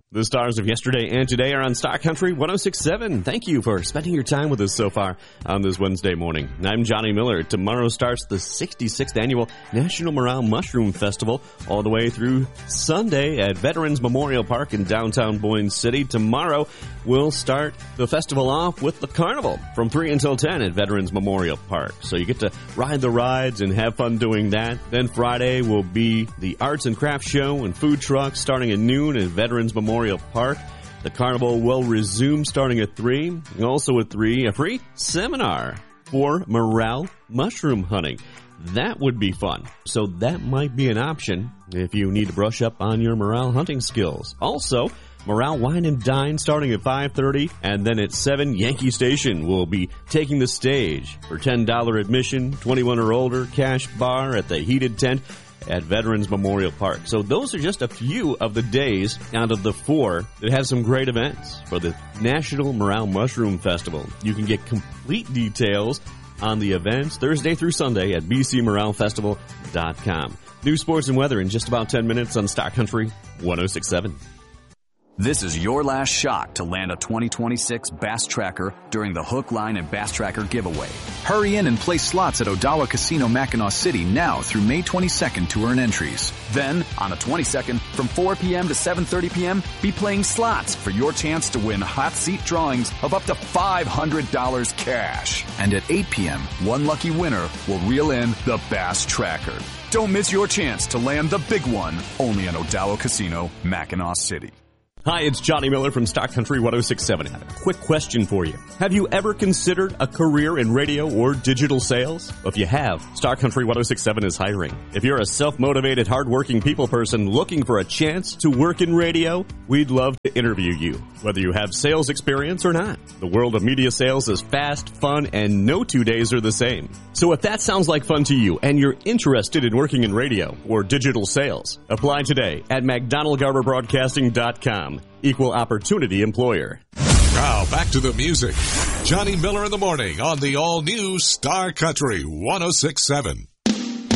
The stars of yesterday and today are on Star Country 106.7. Thank you for spending your time with us so far on this Wednesday morning. I'm Johnny Miller. Tomorrow starts the 66th Annual National Morale Mushroom Festival all the way through Sunday at Veterans Memorial Park in downtown Boyne City. Tomorrow, we'll start the festival off with the carnival from 3 until 10 at Veterans Memorial Park. So you get to ride the rides and have fun doing that. Then Friday will be the Arts and Crafts Show and food trucks starting at noon at Veterans Memorial Park. The carnival will resume starting at 3. Also at 3, a free seminar for morale mushroom hunting. That would be fun. So that might be an option if you need to brush up on your morale hunting skills. Also, Morale Wine and Dine starting at 5:30, and then at 7, Yankee Station will be taking the stage for $10 admission, 21 or older, cash bar at the heated tent at Veterans Memorial Park. So those are just a few of the days out of the 4 that have some great events for the National Morale Mushroom Festival. You can get complete details on the events Thursday through Sunday at bcmoralefestival.com. News, sports, and weather in just about 10 minutes on Star Country 106.7. This is your last shot to land a 2026 Bass Tracker during the Hook, Line, and Bass Tracker giveaway. Hurry in and place slots at Odawa Casino Mackinac City now through May 22nd to earn entries. Then, on the 22nd, from 4 p.m. to 7:30 p.m., be playing slots for your chance to win hot seat drawings of up to $500 cash. And at 8 p.m., one lucky winner will reel in the Bass Tracker. Don't miss your chance to land the big one, only at Odawa Casino Mackinac City. Hi, it's Johnny Miller from Star Country 106.7. I have a quick question for you. Have you ever considered a career in radio or digital sales? If you have, Star Country 106.7 is hiring. If you're a self-motivated, hardworking people person looking for a chance to work in radio, we'd love to interview you, whether you have sales experience or not. The world of media sales is fast, fun, and no 2 days are the same. So if that sounds like fun to you and you're interested in working in radio or digital sales, apply today at McDonald-Garber-Broadcasting.com. Equal opportunity employer. Now back to the music. Johnny Miller in the morning on the all-new Star Country 106.7.